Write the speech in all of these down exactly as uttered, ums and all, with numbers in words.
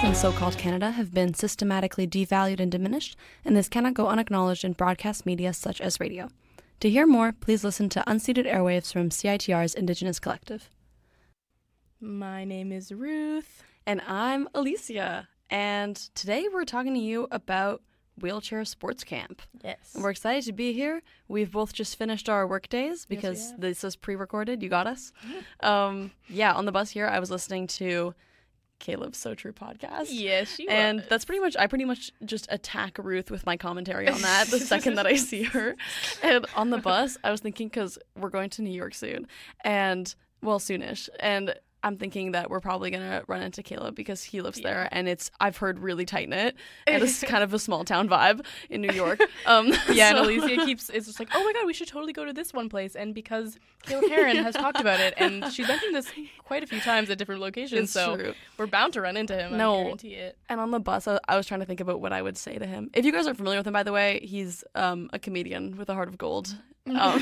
in so-called Canada have been systematically devalued and diminished, and this cannot go unacknowledged in broadcast media such as radio. To hear more, please listen to Unceded Airwaves from C I T R's Indigenous Collective. My name is Ruth. And I'm Alicia. And today we're talking to you about Wheelchair Sports Camp. Yes. And we're excited to be here. We've both just finished our work days because yes, this is pre-recorded. You got us. um, yeah, on the bus here, I was listening to Caleb's So True podcast. Yes, she And was. that's pretty much, I pretty much just attack Ruth with my commentary on that the second that I see her. And on the bus, I was thinking, because we're going to New York soon, and, well, soonish, and I'm thinking that we're probably going to run into Caleb because he lives Yeah. there, and it's, I've heard, really tight-knit, and it's kind of a small-town vibe in New York. Um, yeah, so- and Alicia keeps, it's just like, oh my god, we should totally go to this one place. And because Caleb Heron has talked about it, and she's mentioned this quite a few times at different locations, It's so true. we're bound to run into him. No. I guarantee it. And on the bus, I, I was trying to think about what I would say to him. If you guys aren't familiar with him, by the way, he's um, a comedian with a heart of gold. Um,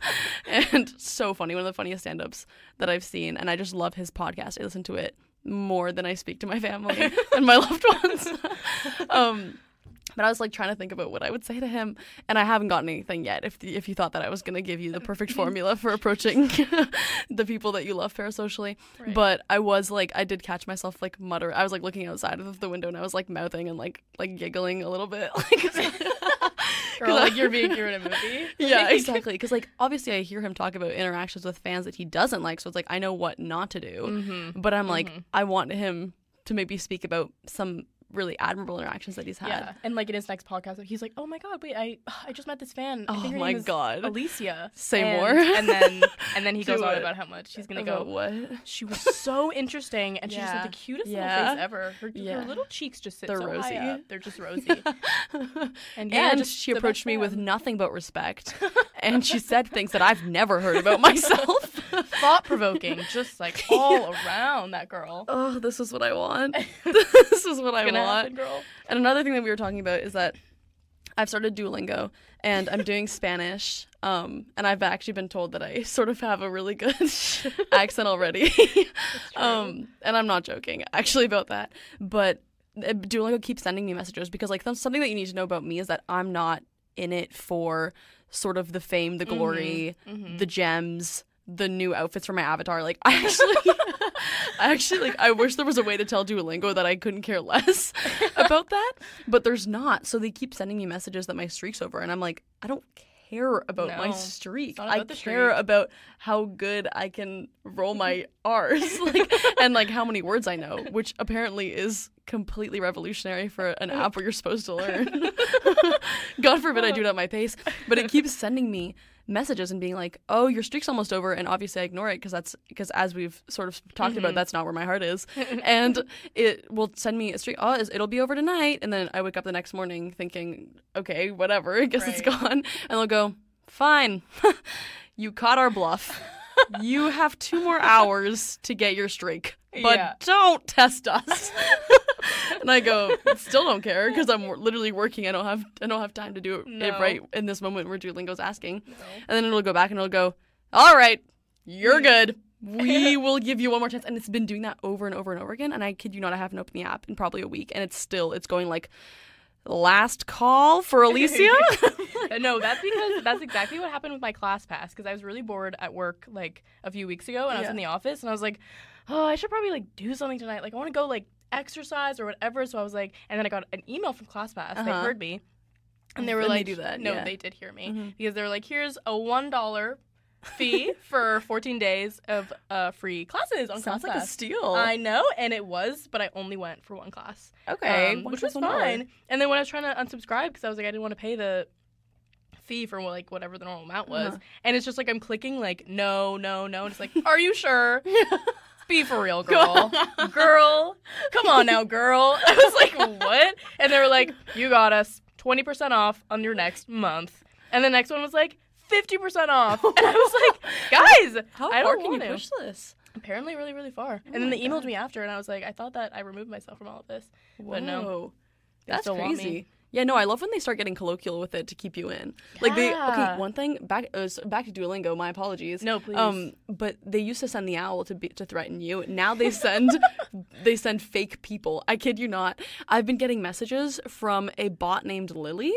and so funny. One of the funniest stand-ups that I've seen. And I just love his podcast. I listen to it more than I speak to my family and my loved ones. um, but I was like trying to think about what I would say to him. And I haven't gotten anything yet. If if you thought that I was going to give you the perfect formula for approaching the people that you love parasocially. Right. But I was like, I did catch myself like mutter. I was like looking outside of the window and I was like mouthing and like like giggling a little bit. Like, Girl, like you're being you're in a movie. yeah, exactly. Because like obviously I hear him talk about interactions with fans that he doesn't like. So it's like I know what not to do. Mm-hmm. But I'm like, Mhm. I want him to maybe speak about some really admirable interactions that he's had. Yeah, and like in his next podcast, he's like, "Oh my god, wait, I I just met this fan. I Oh think her my name is God. Alicia." Say and, more. and then and then he goes Do on it. about how much he's gonna About go. what? She was so interesting, and she just Yeah. had the cutest Yeah. little face ever. Her, Yeah. her little cheeks just sit They're so rosy. high up. They're just rosy. And, yeah, And just she the approached best me with fan. nothing but respect. And she said things that I've never heard about myself. Thought provoking, just like all around that girl. Oh, this is what I want. This is what I Gonna want. happen, girl. And another thing that we were talking about is that I've started Duolingo and I'm doing Spanish. Um, and I've actually been told that I sort of have a really good accent already. um, and I'm not joking actually about that. But uh, Duolingo keeps sending me messages because like th- something that you need to know about me is that I'm not in it for sort of the fame, the glory, Mhm. the gems, the new outfits for my avatar. Like I actually I actually like I wish there was a way to tell Duolingo that I couldn't care less about that, but there's not. So they keep sending me messages that my streak's over and I'm like, I don't care about my No, streak. it's not I about the care streak. about how good I can roll my R's like and like how many words I know, which apparently is completely revolutionary for an app where you're supposed to learn. God forbid I do it at my pace, but it keeps sending me messages and being like, oh, your streak's almost over, and obviously I ignore it because that's because as we've sort of talked about, Mhm. that's not where my heart is. And it will send me a streak, oh, it's- it'll be over tonight, and then I wake up the next morning thinking, okay, whatever, I guess it's Right. gone, and they'll go, fine, you caught our bluff. You have two more hours to get your streak, but Yeah. don't test us. And I go, still don't care because I'm wor- literally working. I don't have I don't have time to do it No. right in this moment where Duolingo's asking. No. And then it'll go back and it'll go, all right, you're good. We will give you one more chance. And it's been doing that over and over and over again. And I kid you not, I haven't opened the app in probably a week. And it's still, it's going like, last call for Alicia? No, that's because that's exactly what happened with my class pass because I was really bored at work like a few weeks ago and I was Yeah. in the office and I was like, oh, I should probably like do something tonight. Like I want to go like exercise or whatever. So I was like, and then I got an email from ClassPass. They Uh-huh. heard me and they Oh, were and they like, do that, no, yeah. they did hear me Mhm. because they were like, here's a one dollar fee for fourteen days of uh, free classes on Sounds ClassPass. like a steal. I know, and it was, but I only went for one class. okay. Um, one which plus was one dollar. fine. And then when I was trying to unsubscribe because I was like, I didn't want to pay the fee for like whatever the normal amount was, Uh-huh. and it's just like I'm clicking like no, no, no, and it's like, are you sure? Be for real, girl. Girl, come on now, girl. I was like, what? And they were like, you got us twenty percent off on your next month. And the next one was like fifty percent off. And I was like, guys, How I far don't can you want to. push this? Apparently really, really far. Oh And then my they emailed God. me after, and I was like, I thought that I removed myself from all of this. But no. Whoa. They That's still want me. crazy. Yeah, no, I love when they start getting colloquial with it to keep you in. Like they, okay, Yeah. one thing back uh, s- back to Duolingo. My apologies. No, please. Um, but they used to send the owl to be, to threaten you. Now they send they send fake people. I kid you not. I've been getting messages from a bot named Lily.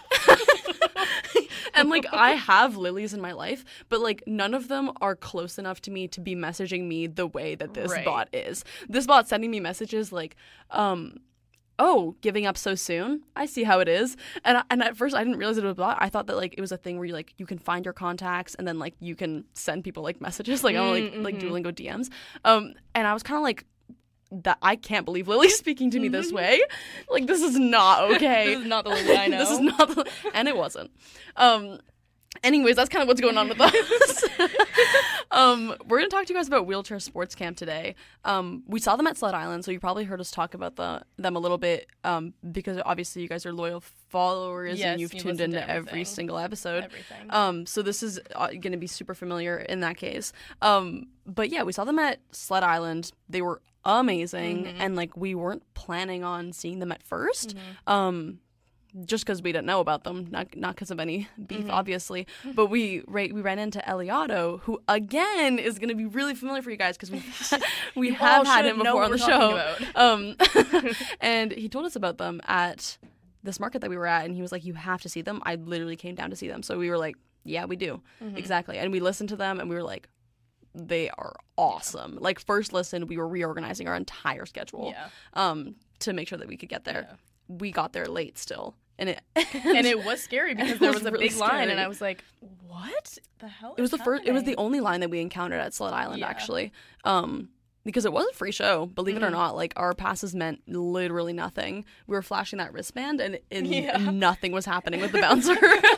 And like I have lilies in my life, but like none of them are close enough to me to be messaging me the way that this Right. bot is. This bot's sending me messages like, um, oh, giving up so soon? I see how it is. And I, and at first I didn't realize it was a bot. I thought that like it was a thing where you like you can find your contacts and then like you can send people like messages like on like like Duolingo D Ms. Um, and I was kind of like, that I can't believe Lily's speaking to me this way. Like this is not okay. This is not the Lily I know. This is not the, and it wasn't. Um, anyways, that's kind of what's going on with us. um, we're gonna talk to you guys about Wheelchair Sports Camp today. Um, we saw them at Sled Island, so you probably heard us talk about the them a little bit. Um, because obviously you guys are loyal followers Yes, and you've you tuned listen to into every everything. single episode. Everything. Um, so this is uh, going to be super familiar in that case. Um, but yeah, we saw them at Sled Island. They were amazing, Mm-hmm. and like we weren't planning on seeing them at 1st Um, just because we didn't know about them, not not because of any beef, Mm-hmm. obviously. But we right, we ran into Eliotto, who again is going to be really familiar for you guys because we we You have all had should him know before what on the we're show. talking Um, and he told us about them at this market that we were at, and he was like, "You have to see them." I literally came down to see them, so we were like, "Yeah, we do, Mm-hmm. exactly." And we listened to them, and we were like, "They are awesome!" Like first listen, we were reorganizing our entire schedule, Yeah. um, to make sure that we could get there. Yeah. We got there late still, and it And it was scary because It there was was a really big line, and scary. I was like, "What the hell?" It was is the first. It was the happening?" only line that we encountered at Sled Island, Yeah. actually, um, because it was a free show. Believe it or Mhm. not, like our passes meant literally nothing. We were flashing that wristband, and, and Yeah. nothing was happening with the bouncer.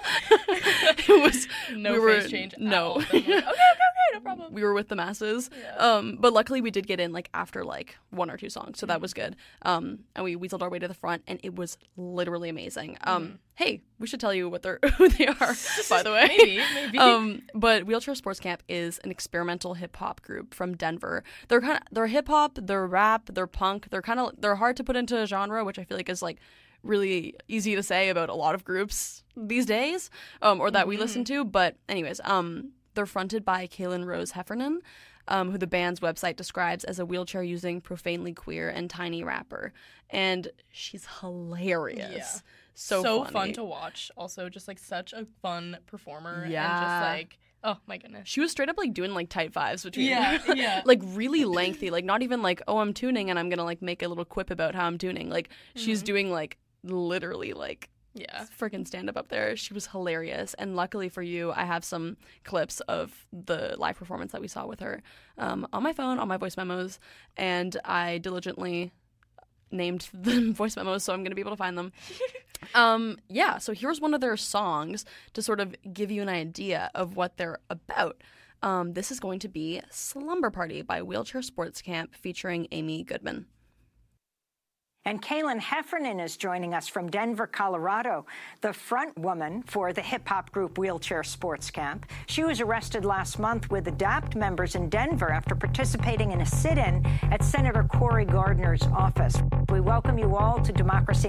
It was No we were, face change. at No, all. So I'm like, okay, okay, okay, no problem. we were with the masses. Yeah. Um, but luckily we did get in like after like one or two songs, so Mm-hmm. that was good. Um, and we weaseled our way to the front, and it was literally amazing. Um, Mm-hmm. hey, we should tell you what they're who they are, by the way. Maybe, maybe. Um, but Wheelchair Sports Camp is an experimental hip hop group from Denver. They're kind of they're hip hop, they're rap, they're punk. They're kind of they're hard to put into a genre, which I feel like is like really easy to say about a lot of groups these days, um, or that we listen to. But anyways, um, they're fronted by Kaylin Rose Heffernan, um, who the band's website describes as a wheelchair using, profanely queer, and tiny rapper, and she's hilarious. Yeah. So, so funny. fun to watch. Also, just like such a fun performer. And Yeah. just like, oh my goodness. She was straight up like doing like tight fives between Yeah, yeah. like really lengthy, like not even like, oh, I'm tuning and I'm gonna like make a little quip about how I'm tuning. Like she's doing like literally like Yeah. freaking stand up up there. She was hilarious, and luckily for you, I have some clips of the live performance that we saw with her um, on my phone, on my voice memos, and I diligently named the voice memos, so I'm gonna be able to find them. um, yeah, so here's one of their songs to sort of give you an idea of what they're about. Um, this is going to be Slumber Party by Wheelchair Sports Camp featuring Amy Goodman. And Kaylin Heffernan is joining us from Denver, Colorado, the front woman for the hip-hop group Wheelchair Sports Camp. She was arrested last month with ADAPT members in Denver after participating in a sit-in at Senator Cory Gardner's office. We welcome you all to Democracy